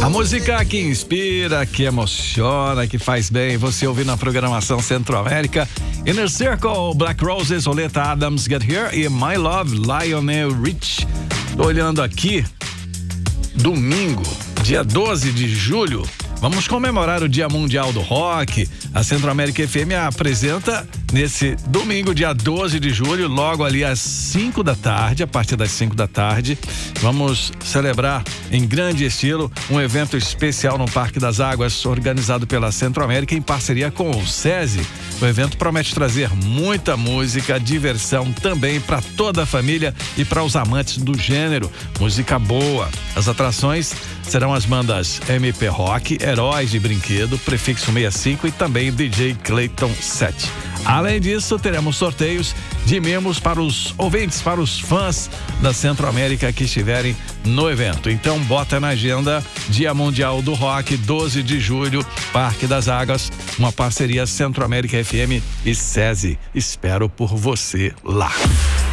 A música que inspira, que emociona, que faz bem. Você ouve na programação Centro-América. Inner Circle, Black Roses, Oleta Adams, Get Here e My Love, Lionel Rich. Tô olhando aqui, domingo, dia 12 de julho, vamos comemorar o Dia Mundial do Rock. A Centro-América FM apresenta nesse domingo, dia 12 de julho, logo ali às 5 da tarde, a partir das 5 da tarde, vamos celebrar em grande estilo um evento especial no Parque das Águas, organizado pela Centro-América em parceria com o SESI. O evento promete trazer muita música, diversão também para toda a família e para os amantes do gênero. Música boa. As atrações serão as bandas MP Rock, Heróis de Brinquedo, Prefixo 65 e também DJ Clayton 7. Além disso, teremos sorteios de mimos para os ouvintes, para os fãs da Centro-América que estiverem no evento. Então, bota na agenda, Dia Mundial do Rock, 12 de julho, Parque das Águas, uma parceria Centro-América FM e SESI. Espero por você lá.